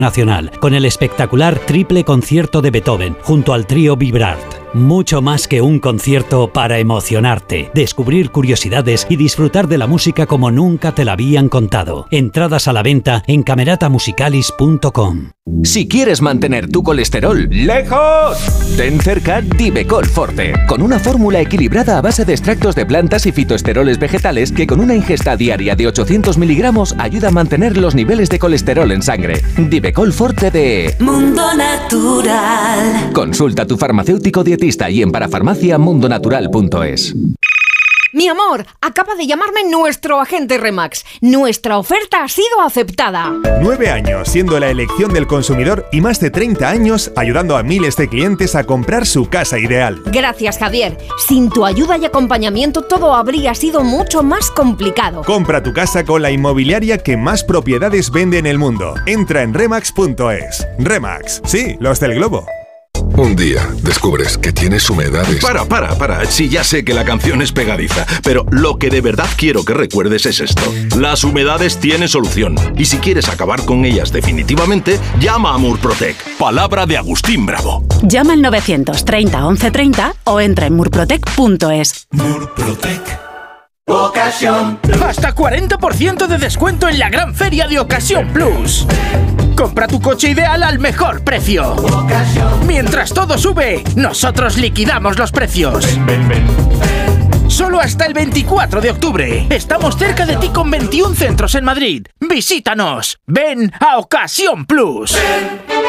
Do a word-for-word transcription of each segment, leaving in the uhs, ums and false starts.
Nacional, con el espectacular triple concierto de Beethoven, junto al trío Vibrart. Mucho más que un concierto para emocionarte, descubrir curiosidades y disfrutar de la música como nunca te la habían contado. Entradas a la venta en camerata musicalis punto com. Si quieres mantener tu colesterol lejos, ten cerca Divecol Forte, con una fórmula equilibrada a base de extractos de plantas y fitoesteroles vegetales que con una ingesta diaria de ochocientos miligramos ayuda a mantener los niveles de colesterol en sangre. Divecol Forte de Mundo Natural. Consulta a tu farmacéutico dietista y en parafarmacia mundonatural punto es. Mi amor, acaba de llamarme nuestro agente Remax. Nuestra oferta ha sido aceptada. Nueve años siendo la elección del consumidor y más de treinta años ayudando a miles de clientes a comprar su casa ideal. Gracias, Javier. Sin tu ayuda y acompañamiento todo habría sido mucho más complicado. Compra tu casa con la inmobiliaria que más propiedades vende en el mundo. Entra en remax punto es. Remax, sí, los del globo. Un día descubres que tienes humedades. Para, para, para. Sí, ya sé que la canción es pegadiza, pero lo que de verdad quiero que recuerdes es esto. Las humedades tienen solución. Y si quieres acabar con ellas definitivamente, llama a Murprotec. Palabra de Agustín Bravo. Llama al novecientos treinta once treinta o entra en murprotec punto es. Murprotec. Ocasión Plus. Hasta cuarenta por ciento de descuento en la gran feria de Ocasión Plus. Compra tu coche ideal al mejor precio. Mientras todo sube, nosotros liquidamos los precios. Ven, ven, ven, ven. Solo hasta el veinticuatro de octubre. Estamos cerca de ti con veintiún centros en Madrid. Visítanos. Ven a Ocasión Plus. Ven.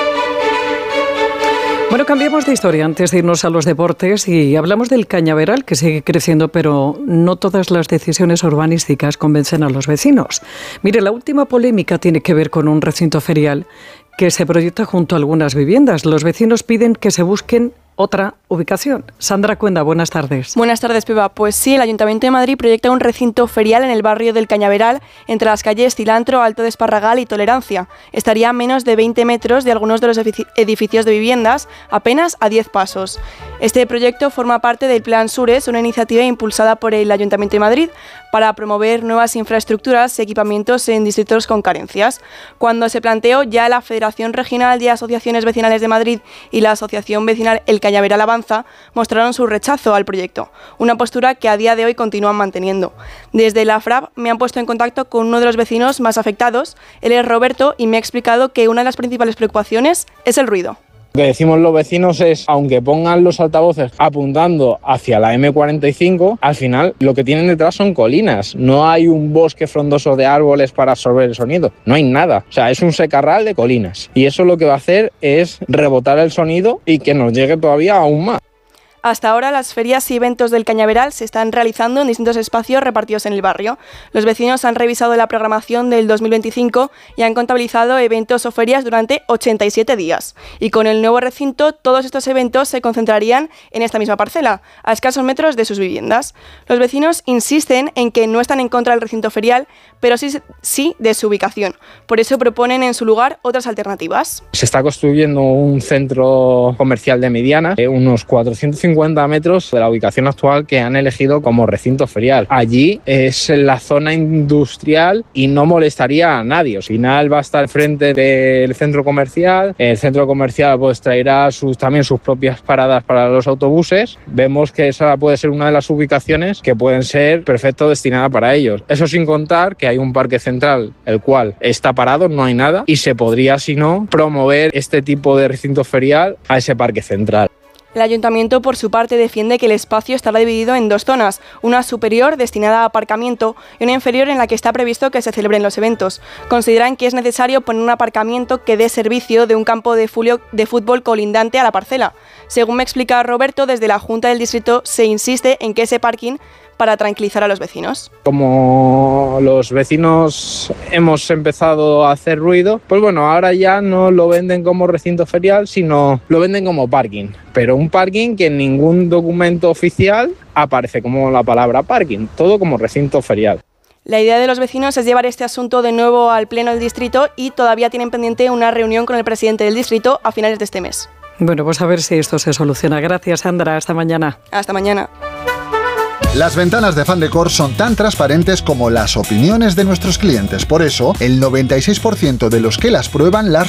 Bueno, cambiamos de historia antes de irnos a los deportes y hablamos del cañaveral, que sigue creciendo, pero no todas las decisiones urbanísticas convencen a los vecinos. Mire, la última polémica tiene que ver con un recinto ferial que se proyecta junto a algunas viviendas. Los vecinos piden que se busquen otra ubicación. Sandra Cuenda, buenas tardes. Buenas tardes, Pepa. Pues sí, el Ayuntamiento de Madrid proyecta un recinto ferial en el barrio del Cañaveral, entre las calles Cilantro, Alto de Esparragal y Tolerancia. Estaría a menos de veinte metros de algunos de los edificios de viviendas, apenas a diez pasos. Este proyecto forma parte del Plan Sures, una iniciativa impulsada por el Ayuntamiento de Madrid para promover nuevas infraestructuras y equipamientos en distritos con carencias. Cuando se planteó, ya la Federación Regional de Asociaciones Vecinales de Madrid y la Asociación Vecinal El Cañaveral Avanza mostraron su rechazo al proyecto, una postura que a día de hoy continúan manteniendo. Desde la F R A P me han puesto en contacto con uno de los vecinos más afectados, él es Roberto, y me ha explicado que una de las principales preocupaciones es el ruido. Lo que decimos los vecinos es, aunque pongan los altavoces apuntando hacia la eme cuarenta y cinco, al final lo que tienen detrás son colinas. No hay un bosque frondoso de árboles para absorber el sonido. No hay nada. O sea, es un secarral de colinas. Y eso lo que va a hacer es rebotar el sonido y que nos llegue todavía aún más. Hasta ahora las ferias y eventos del Cañaveral se están realizando en distintos espacios repartidos en el barrio. Los vecinos han revisado la programación del dos mil veinticinco y han contabilizado eventos o ferias durante ochenta y siete días. Y con el nuevo recinto, todos estos eventos se concentrarían en esta misma parcela, a escasos metros de sus viviendas. Los vecinos insisten en que no están en contra del recinto ferial, pero sí, sí de su ubicación. Por eso proponen en su lugar otras alternativas. Se está construyendo un centro comercial de mediana, eh, unos cuatrocientos cincuenta metros de la ubicación actual que han elegido como recinto ferial. Allí es la zona industrial y no molestaría a nadie. Al final va a estar frente del centro comercial. El centro comercial pues traerá sus, también sus propias paradas para los autobuses. Vemos que esa puede ser una de las ubicaciones que pueden ser perfecto destinada para ellos. Eso sin contar que hay un parque central el cual está parado, no hay nada, y se podría, si no, promover este tipo de recinto ferial a ese parque central. El Ayuntamiento, por su parte, defiende que el espacio estará dividido en dos zonas, una superior destinada a aparcamiento y una inferior en la que está previsto que se celebren los eventos. Consideran que es necesario poner un aparcamiento que dé servicio de un campo de fútbol colindante a la parcela. Según me explica Roberto, desde la Junta del Distrito se insiste en que ese parking para tranquilizar a los vecinos. Como los vecinos hemos empezado a hacer ruido, pues bueno, ahora ya no lo venden como recinto ferial, sino lo venden como parking. Pero un parking que en ningún documento oficial aparece como la palabra parking, todo como recinto ferial. La idea de los vecinos es llevar este asunto de nuevo al Pleno del Distrito y todavía tienen pendiente una reunión con el presidente del Distrito a finales de este mes. Bueno, pues a ver si esto se soluciona. Gracias, Sandra. Hasta mañana. Hasta mañana. Las ventanas de Fandecor son tan transparentes como las opiniones de nuestros clientes. Por eso, el noventa y seis por ciento de los que las prueban las